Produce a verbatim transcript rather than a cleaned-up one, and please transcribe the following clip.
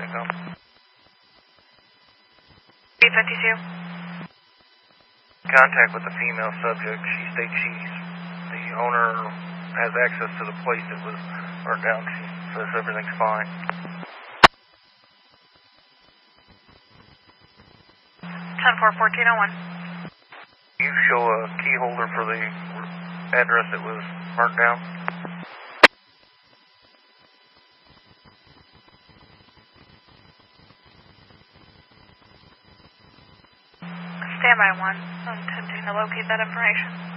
come. eight fifty-two. Contact with the female subject. She states she's the owner has access to the place that was burnt down. She says everything's fine. ten four, fourteen oh one. You show a key holder for the address that was burnt down? Standby one. I'm attempting to locate that information.